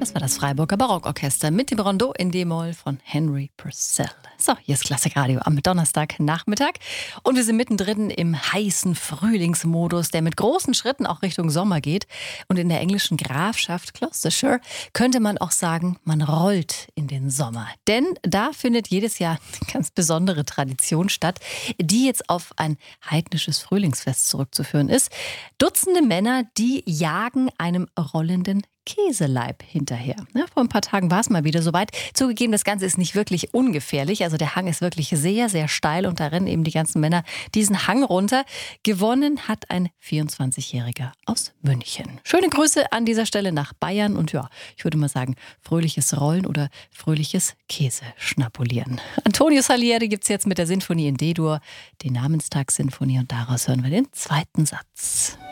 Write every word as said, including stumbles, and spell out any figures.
Das war das Freiburger Barockorchester mit dem Rondo in D-Moll von Henry Purcell. So, hier ist Klassikradio am Donnerstagnachmittag und wir sind mittendrin im heißen Frühlingsmodus, der mit großen Schritten auch Richtung Sommer geht. Und in der englischen Grafschaft Gloucestershire könnte man auch sagen, man rollt in den Sommer. Denn da findet jedes Jahr eine ganz besondere Tradition statt, die jetzt auf ein heidnisches Frühlingsfest zurückzuführen ist. Dutzende Männer, die jagen einem rollenden Käseleib hinterher. Ja, vor ein paar Tagen war es mal wieder soweit. Zugegeben, das Ganze ist nicht wirklich ungefährlich. Also der Hang ist wirklich sehr, sehr steil und da rennen eben die ganzen Männer diesen Hang runter. Gewonnen hat ein vierundzwanzigjähriger aus München. Schöne Grüße an dieser Stelle nach Bayern und ja, ich würde mal sagen, fröhliches Rollen oder fröhliches Käseschnapulieren. Antonio Salieri gibt es jetzt mit der Sinfonie in D-Dur, die Namenstagssinfonie, und daraus hören wir den zweiten Satz.